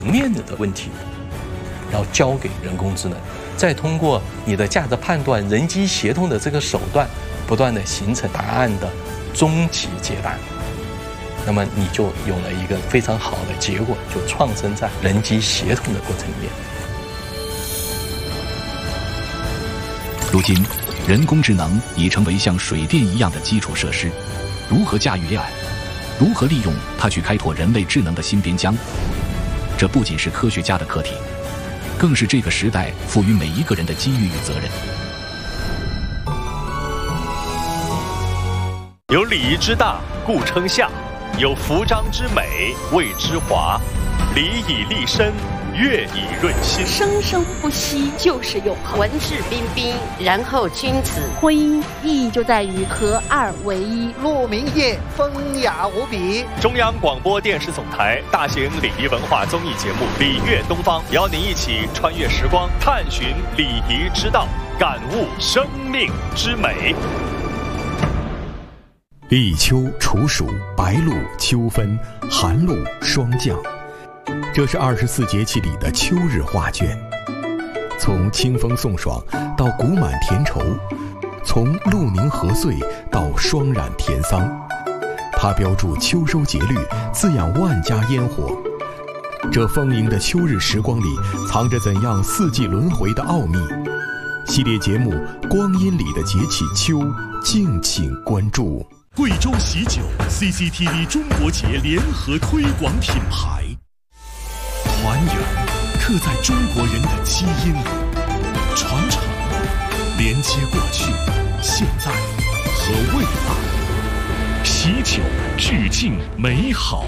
面的问题，要交给人工智能，再通过你的价值判断、人机协同的这个手段，不断的形成答案的终极解答。那么你就有了一个非常好的结果，就创生在人机协同的过程里面。 如今，人工智能已成为像水电一样的基础设施。如何驾驭 AI， 如何利用它去开拓人类智能的新边疆，这不仅是科学家的课题，更是这个时代赋予每一个人的机遇与责任。 有礼仪之大，故称夏；有服装之美，谓之华。礼以立身，乐以润心。 生生不息就是永恒。 文质彬彬，然后君子。 婚姻意义就在于合二为一。 鹿鸣夜，风雅无比。 中央广播电视总台大型礼仪文化综艺节目《礼乐东方》，邀您一起穿越时光，探寻礼仪之道，感悟生命之美。 立秋、处暑、白露、秋分、寒露、霜降，这是24节气里的秋日画卷。从清风送爽到谷满田畴，从鹿鸣禾穗到霜染田桑，它标注秋收节律，滋养万家烟火。这丰盈的秋日时光里，藏着怎样四季轮回的奥秘？系列节目《光阴里的节气秋》，敬请关注。 贵州喜酒 CCTV 中国节联合推广品牌，还原刻在中国人的基因里，传承连接过去、现在和未来。喜酒致敬美好。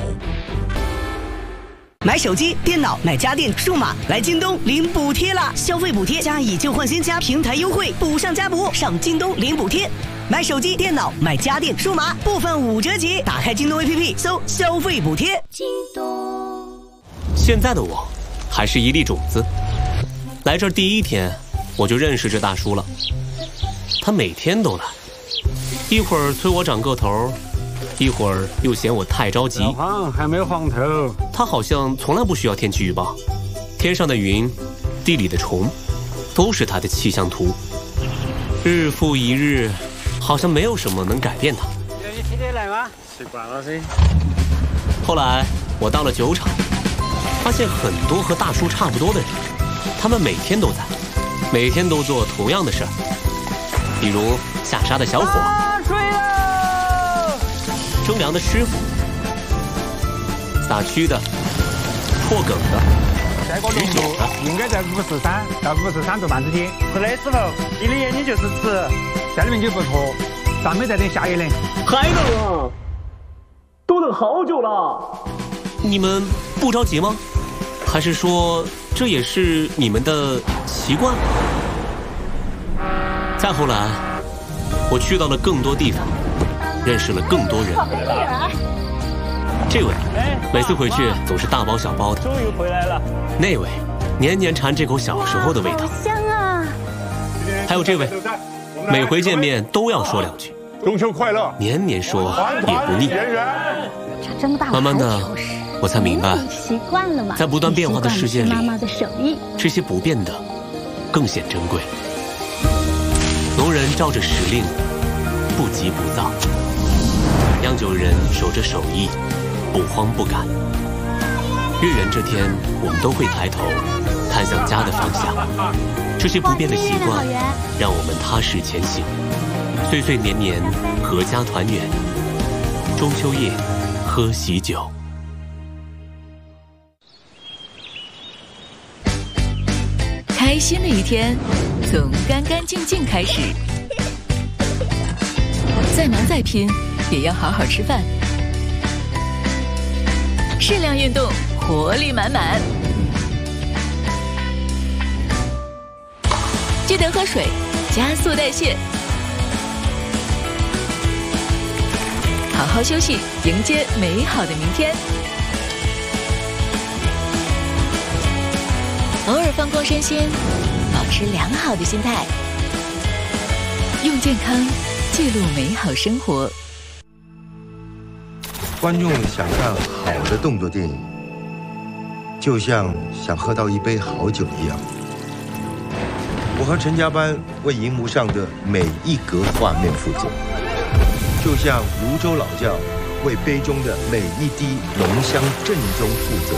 买手机、电脑、买家电、数码，来京东领补贴啦！消费补贴加以旧换新加平台优惠，补上加补，上京东领补贴。买手机、电脑、买家电、数码，部分5折起。打开京东 APP， 搜消费补贴。 京东。 现在的我，还是一粒种子。来这儿第1天，我就认识这大叔了。他每天都来，一会儿催我长个头，一会儿又嫌我太着急。 老黄还没黄头。 他好像从来不需要天气预报，天上的云，地里的虫，都是他的气象图。日复一日，好像没有什么能改变他。 愿意天天来吗？习惯了噻。 后来我到了酒厂，发现很多和大叔差不多的人，他们每天都在，每天都做同样的事儿，比如下沙的小伙， 吹了， 蒸粮的师傅，撒蛆的，破梗的， 这个浓度应该在53到53度半之间。是的，师傅，你的眼睛就是直，下面就不错，咱们再等下一轮。 还等啊？都等好久了。 你们不着急吗？还是说这也是你们的习惯？再后来，我去到了更多地方，认识了更多人。这位每次回去总是大包小包的。 终于回来了。 那位年年馋这口小时候的味道。 香啊！ 还有这位，每回见面都要说2句。 中秋快乐！ 年年说也不腻。 这么大慢慢的，我才明白， 习惯了嘛， 在不断变化的世界里， 妈妈的手艺， 这些不变的更显珍贵。农人照着时令，不急不躁；酿酒人守着手艺，不慌不赶。月圆这天，我们都会抬头看向家的方向。这些不变的习惯，让我们踏实前行，岁岁年年阖家团圆。中秋夜，喝喜酒。 开心的一天，从干干净净开始。再忙再拼，也要好好吃饭。适量运动，活力满满。记得喝水，加速代谢。好好休息，迎接美好的明天。偶尔放光身心，保持良好的心态，用健康记录美好生活。 观众想看好的动作电影， 就像想喝到一杯好酒一样。我和陈家班为荧幕上的每一格画面负责，就像泸州老窖为杯中的每一滴浓香正宗负责。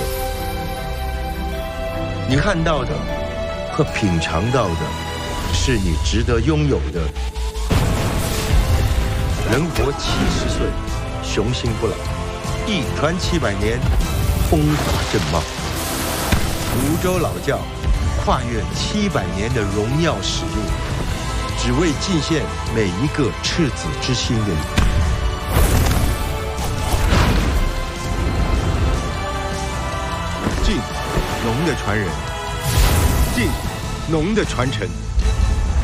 你看到的和品尝到的，是你值得拥有的。人活70岁，雄心不老；一传700年，风华正茂。泸州老窖跨越700年的荣耀使命，只为敬献每一个赤子之心的你。敬，农的传人；敬，农的传承。